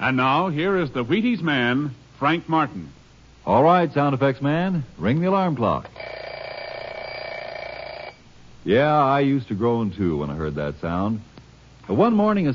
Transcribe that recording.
And now, here is the Wheaties man, Frank Martin. All right, sound effects man, ring the alarm clock. Yeah, I used to groan, too, when I heard that sound. But one morning,